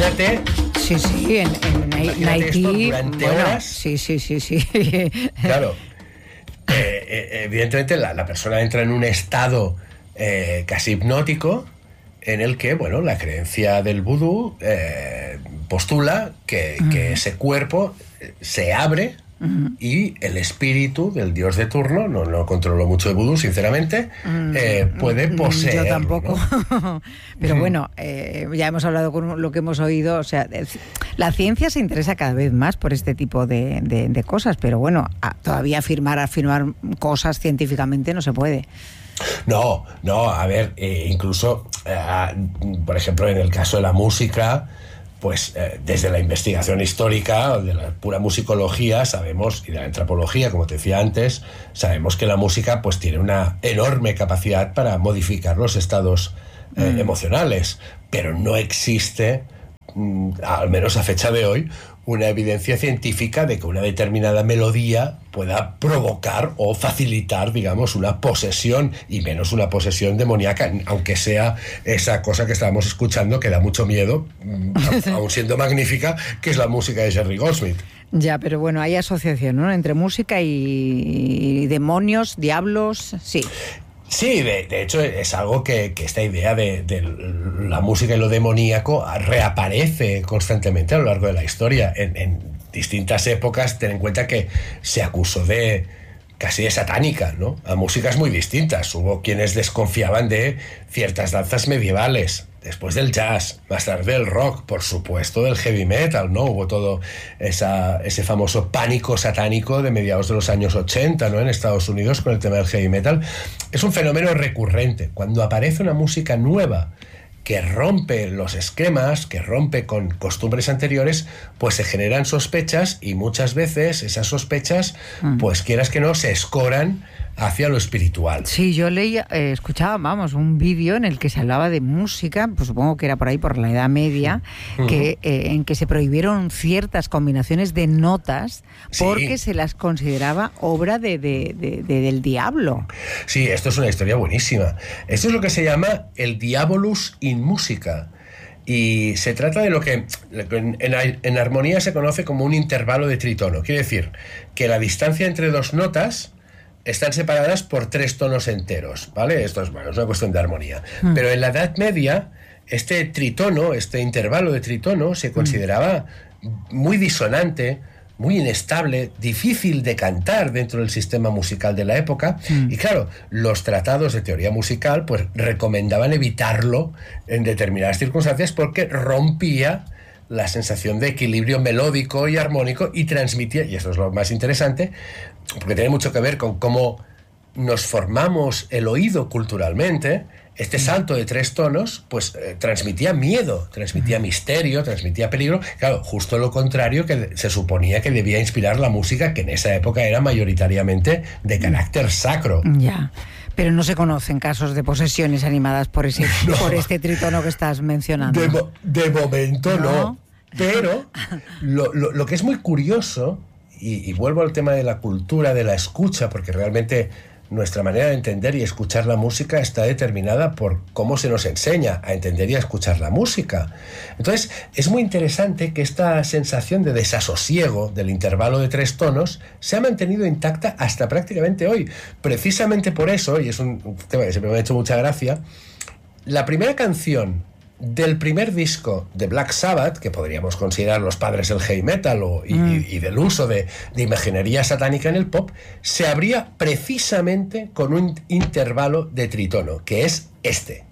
imagínate. Sí, en Haití. Durante horas. Sí. Claro. Evidentemente la persona entra en un estado casi hipnótico, en el que, bueno, la creencia del vudú postula que ese cuerpo se abre y el espíritu del dios de turno, no controlo mucho de vudú, sinceramente, puede poseer. Yo tampoco. ¿No? Pero bueno, ya hemos hablado con lo que hemos oído. O sea, la ciencia se interesa cada vez más por este tipo de cosas, pero bueno, todavía afirmar cosas científicamente no se puede. No, a ver, incluso, por ejemplo, en el caso de la música, pues desde la investigación histórica, de la pura musicología, sabemos, y de la antropología, como te decía antes, sabemos que la música pues tiene una enorme capacidad para modificar los estados emocionales, pero no existe, al menos a fecha de hoy, una evidencia científica de que una determinada melodía pueda provocar o facilitar, digamos, una posesión, y menos una posesión demoníaca, aunque sea esa cosa que estábamos escuchando que da mucho miedo, aún siendo magnífica, que es la música de Jerry Goldsmith. Ya, pero bueno, hay asociación, ¿no?, entre música y demonios, diablos, sí. Sí, de hecho es algo que esta idea de la música y lo demoníaco reaparece constantemente a lo largo de la historia. En distintas épocas, ten en cuenta que se acusó casi de satánica, ¿no?, a músicas muy distintas. Hubo quienes desconfiaban de ciertas danzas medievales, después del jazz, más tarde del rock, por supuesto del heavy metal, ¿no? Hubo todo ese famoso pánico satánico de mediados de los años 80, ¿no?, en Estados Unidos con el tema del heavy metal. Es un fenómeno recurrente. Cuando aparece una música nueva que rompe los esquemas, que rompe con costumbres anteriores, pues se generan sospechas, y muchas veces esas sospechas, pues quieras que no, se escoran hacia lo espiritual. Sí, yo escuchaba, un vídeo en el que se hablaba de música, pues supongo que era por ahí, por la Edad Media, en que se prohibieron ciertas combinaciones de notas porque se las consideraba obra del diablo. Sí, esto es una historia buenísima. Esto es lo que se llama el diabolus in musica. Y se trata de lo que en armonía se conoce como un intervalo de tritono. Quiere decir que la distancia entre dos notas están separadas por 3 tonos enteros, ¿vale? Esto es una cuestión de armonía. Pero en la Edad Media, este tritono, este intervalo de tritono, se consideraba muy disonante, muy inestable, difícil de cantar dentro del sistema musical de la época. Y claro, los tratados de teoría musical pues recomendaban evitarlo en determinadas circunstancias porque rompía la sensación de equilibrio melódico y armónico y transmitía, y eso es lo más interesante, porque tiene mucho que ver con cómo nos formamos el oído culturalmente. Este salto de 3 tonos pues transmitía miedo, transmitía misterio, transmitía peligro. Claro, justo lo contrario que se suponía que debía inspirar la música, que en esa época era mayoritariamente de carácter sacro. Ya. Pero no se conocen casos de posesiones animadas por este tritono que estás mencionando. De momento no. Pero lo que es muy curioso, y vuelvo al tema de la cultura, de la escucha, porque realmente nuestra manera de entender y escuchar la música está determinada por cómo se nos enseña a entender y a escuchar la música. Entonces, es muy interesante que esta sensación de desasosiego del intervalo de 3 tonos se ha mantenido intacta hasta prácticamente hoy. Precisamente por eso, y es un tema que siempre me ha hecho mucha gracia, la primera canción del primer disco de Black Sabbath, que podríamos considerar los padres del heavy metal y del uso de imaginería satánica en el pop, se abría precisamente con un intervalo de tritono, que es este.